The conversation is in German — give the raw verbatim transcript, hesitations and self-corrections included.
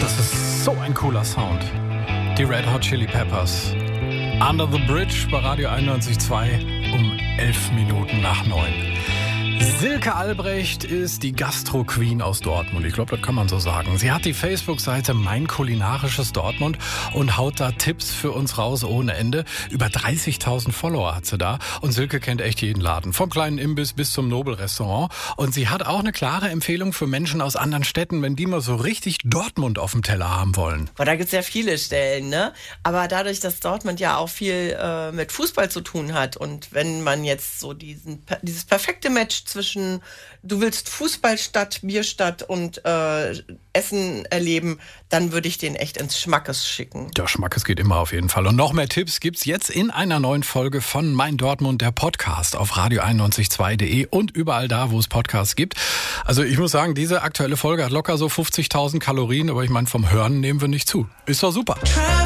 Das ist so ein cooler Sound. Die Red Hot Chili Peppers. Under the Bridge bei Radio einundneunzig Komma zwei um elf Minuten nach neun. Silke Albrecht ist die Gastro-Queen aus Dortmund. Ich glaube, das kann man so sagen. Sie hat die Facebook-Seite Mein kulinarisches Dortmund und haut da Tipps für uns raus ohne Ende. Über dreißigtausend Follower hat sie da. Und Silke kennt echt jeden Laden. Vom kleinen Imbiss bis zum Nobelrestaurant. Und sie hat auch eine klare Empfehlung für Menschen aus anderen Städten, wenn die mal so richtig Dortmund auf dem Teller haben wollen. Boah, da gibt's ja viele Stellen, ne? Aber dadurch, dass Dortmund ja auch viel äh, mit Fußball zu tun hat und wenn man jetzt so diesen dieses perfekte Match zwischen, du willst Fußballstadt, Bierstadt und äh, Essen erleben, dann würde ich den echt ins Schmackes schicken. Der Schmackes geht immer auf jeden Fall. Und noch mehr Tipps gibt's jetzt in einer neuen Folge von Mein Dortmund, der Podcast auf radio einundneunzig Komma zwei Punkt de und überall da, wo es Podcasts gibt. Also ich muss sagen, diese aktuelle Folge hat locker so fünfzigtausend Kalorien, aber ich meine, vom Hören nehmen wir nicht zu. Ist doch super.